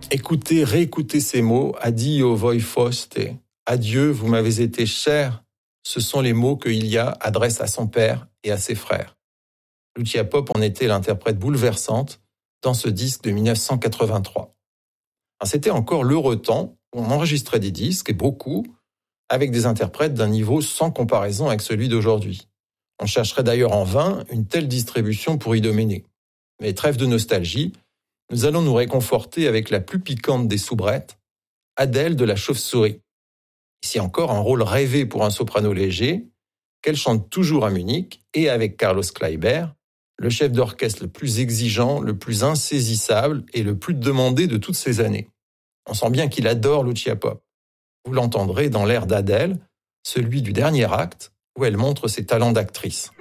Écoutez, réécoutez ces mots. Addio voi foste. Adieu, vous m'avez été cher. Ce sont les mots que Ilia adresse à son père et à ses frères. Lucia Pop en était l'interprète bouleversante dans ce disque de 1983. C'était encore l'heureux temps où on enregistrait des disques, et beaucoup, avec des interprètes d'un niveau sans comparaison avec celui d'aujourd'hui. On chercherait d'ailleurs en vain une telle distribution pour Idoménée. Mais trêve de nostalgie, nous allons nous réconforter avec la plus piquante des soubrettes, Adèle de la Chauve-souris. Ici encore un rôle rêvé pour un soprano léger, qu'elle chante toujours à Munich et avec Carlos Kleiber, le chef d'orchestre le plus exigeant, le plus insaisissable et le plus demandé de toutes ces années. On sent bien qu'il adore Lucia Pop. Vous l'entendrez dans l'air d'Adèle, celui du dernier acte, où elle montre ses talents d'actrice.